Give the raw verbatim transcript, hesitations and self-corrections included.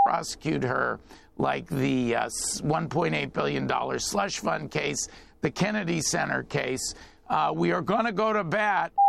prosecute her like the uh, one point eight billion dollars slush fund case, the Kennedy Center case. Uh, we are going to go to bat.